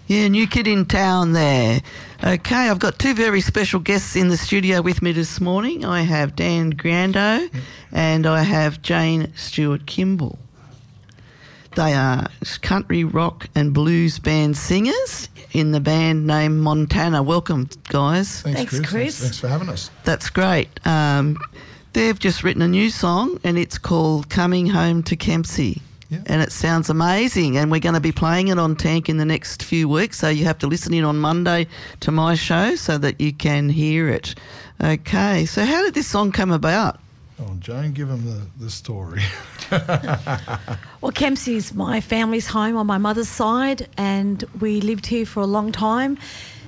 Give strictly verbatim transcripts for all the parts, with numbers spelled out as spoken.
Yeah, new kid in town there. Okay, I've got two very special guests in the studio with me this morning. I have Dan Grando and I have Jane Stewart-Kimball. They are country, rock and blues band singers in the band named Montana. Welcome, guys. Thanks, Thanks Chris. Chris. Thanks, thanks for having us. That's great. Um, they've just written a new song and it's called Coming Home to Kempsey. Yeah. And it sounds amazing, and we're going to be playing it on Tank in the next few weeks, so you have to listen in on Monday to my show so that you can hear it. Okay, so how did this song come about? Oh, Jane, give them the, the story. Well, Kempsey's my family's home on my mother's side, and we lived here for a long time,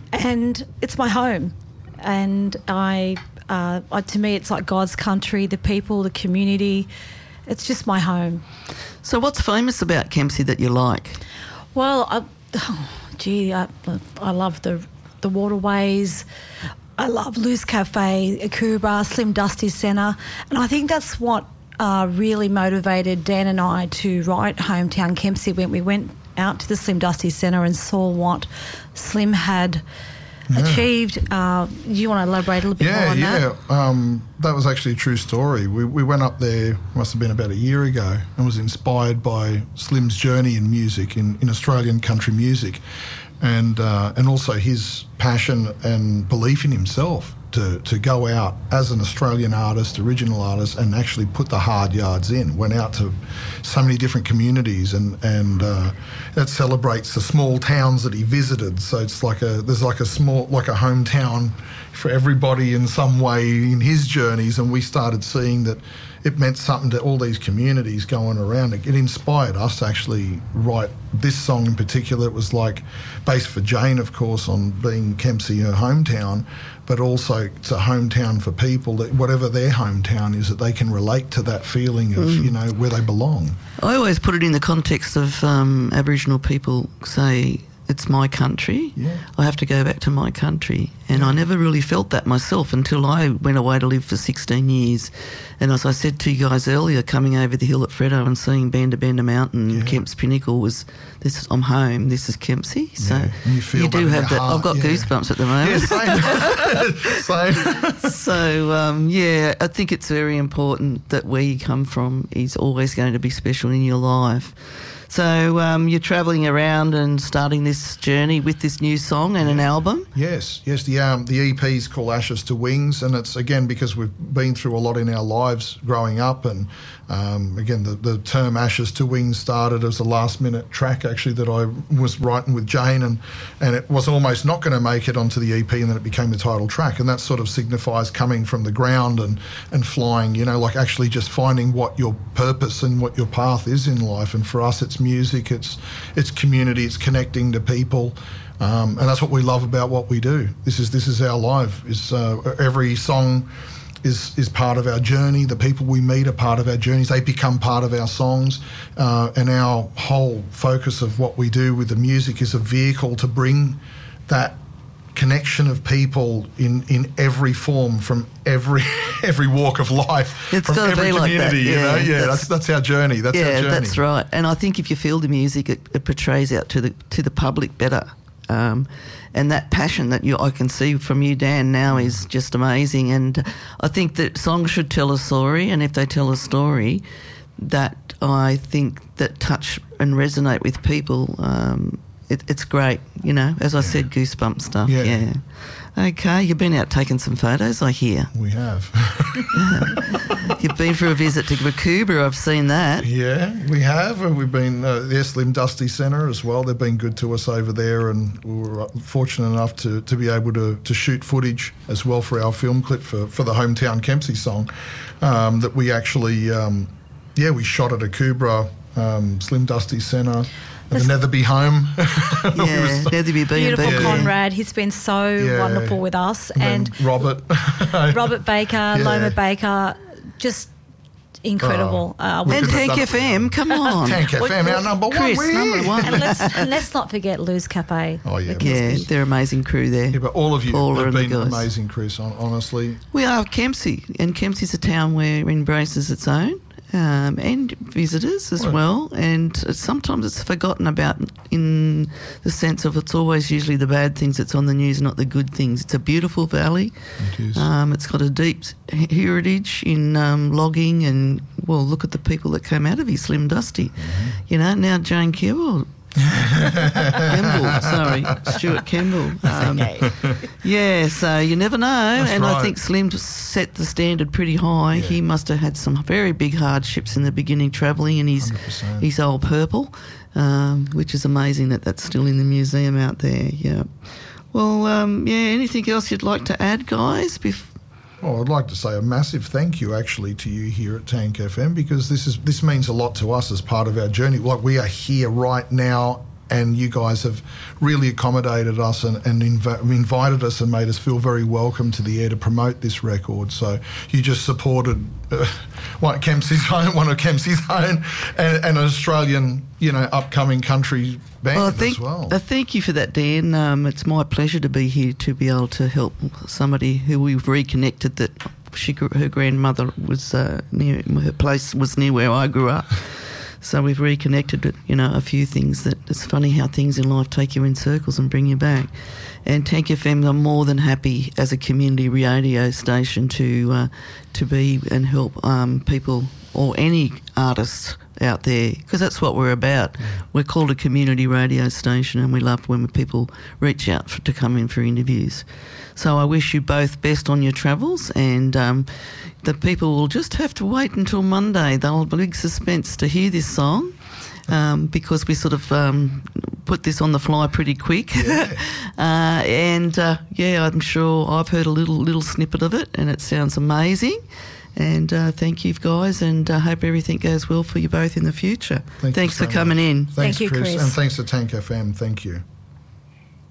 and it's my home. And I, uh, I to me, it's like God's country, the people, the community. It's just my home. So what's famous about Kempsey that you like? Well, I, oh, gee, I, I love the the waterways. I love Lou's Cafe, Akubra, Slim Dusty Centre, and I think that's what uh, really motivated Dan and I to write Hometown Kempsey when we went out to the Slim Dusty Centre and saw what Slim had yeah. achieved. Uh, do you want to elaborate a little bit yeah, more on yeah. that? Yeah, um, that was actually a true story. We, we went up there, must have been about a year ago, and was inspired by Slim's journey in music, in, in Australian country music, and uh, and also his passion and belief in himself to, to go out as an Australian artist, original artist, and actually put the hard yards in. Went out to so many different communities, and and uh, that celebrates the small towns that he visited. So it's like a there's like a small like a hometown for everybody in some way in his journeys, and we started seeing that it meant something to all these communities going around. It, it inspired us to actually write this song in particular. It was like based for Jane, of course, on being Kempsey, her hometown, but also it's a hometown for people that whatever their hometown is, that they can relate to that feeling of, mm. you know, where they belong. I always put it in the context of um, Aboriginal people say, it's my country. Yeah. I have to go back to my country. And yeah. I never really felt that myself until I went away to live for sixteen years. And as I said to you guys earlier, coming over the hill at Freddo and seeing Banda Benda Mountain, yeah. Kemp's Pinnacle was, this is, I'm home, this is Kempsey. So yeah. you, feel you do that have that. Heart. I've got yeah. goosebumps at the moment. Yeah, same. same. So, um, yeah, I think it's very important that where you come from is always going to be special in your life. So um, you're travelling around and starting this journey with this new song and yeah. an album? Yes, yes. The um, the E P is called Ashes to Wings, and it's, again, because we've been through a lot in our lives growing up, and um, again, the, the term Ashes to Wings started as a last-minute track, actually, that I was writing with Jane, and, and it was almost not going to make it onto the E P, and then it became the title track, and that sort of signifies coming from the ground and, and flying, you know, like actually just finding what your purpose and what your path is in life. And for us, it's music, it's it's community, it's connecting to people, um, and that's what we love about what we do. This is this is our life. Is uh, every song is is part of our journey. The people we meet are part of our journeys. They become part of our songs, uh, and our whole focus of what we do with the music is a vehicle to bring that connection of people in, in every form, from every every walk of life, it's from every be community. Like that. You yeah, know, yeah, that's, that's that's our journey. That's yeah, our journey. that's right. And I think if you feel the music, it, it portrays out to the to the public better. Um, and that passion that you I can see from you, Dan, now is just amazing. And I think that songs should tell a story, and if they tell a story that I think that touch and resonate with people, um, It, it's great, you know, as I yeah. said, goosebump stuff, yeah. yeah. Okay, you've been out taking some photos, I hear. We have. You've been for a visit to Akubra, I've seen that. Yeah, we have, and we've been, uh, the Slim Dusty Centre as well. They've been good to us over there, and we were fortunate enough to, to be able to, to shoot footage as well for our film clip for, for the Hometown Kempsey song, um, that we actually, um, yeah, we shot at Akubra, um, Slim Dusty Centre. The Netherby home. Yeah, Netherby B and B. Beautiful yeah. Conrad. He's been so yeah. wonderful with us. And, and Robert. Robert Baker, yeah. Loma Baker, just incredible. Oh, uh, and Tank F M, come on. Tank F M, our number one. Chris, number one. And let's, and let's not forget Lou's Cafe. Oh, yeah. Yeah, they're amazing crew there. Yeah, but all of you Paula have been guys. amazing, Chris, honestly. We are Kempsey, and Kempsey's a town where it embraces its own. um, and visitors as well. And sometimes it's forgotten about in the sense of it's always usually the bad things that's on the news, not the good things. It's a beautiful valley. It is. Um, it's got a deep heritage in um, logging, and well, look at the people that came out of here, Slim Dusty. Mm-hmm. You know, now Jane Kemble. Kemble, sorry, Stuart Kemble. Um, okay. Yeah, so you never know. That's and right. I think Slim set the standard pretty high. Yeah. He must have had some very big hardships in the beginning travelling in his, one hundred percent. his old purple, um, which is amazing that that's still in the museum out there. Yeah. Well, um, yeah, anything else you'd like to add, guys? Bef- Well, I'd like to say a massive thank you actually to you here at Tank F M, because this is this means a lot to us as part of our journey. Like, we are here right now, and you guys have really accommodated us and, and inv- invited us and made us feel very welcome to the air to promote this record. So you just supported uh, one, Kempsey's own, one of Kempsey's own, and, and an Australian, you know, upcoming country band Well, I think, as well. uh, thank you for that, Dan. Um, it's my pleasure to be here to be able to help somebody who we've reconnected that she, her grandmother was uh, near, her place was near where I grew up. So we've reconnected, you know, a few things that it's funny how things in life take you in circles and bring you back. And Tank F M, I'm more than happy as a community radio station to uh, to be and help um, people or any artists out there, because that's what we're about. Yeah. We're called a community radio station, and we love when people reach out for, to come in for interviews. So I wish you both best on your travels, and um, the people will just have to wait until Monday. They'll have a big suspense to hear this song, um, because we sort of um, put this on the fly pretty quick. Yeah. uh, and uh, yeah, I'm sure I've heard a little little snippet of it, and it sounds amazing. And uh, thank you, guys, and I uh, hope everything goes well for you both in the future. Thank Thanks so for coming much. in. Thanks, Thank you, Chris. Chris. And thanks to Tank F M. Thank you.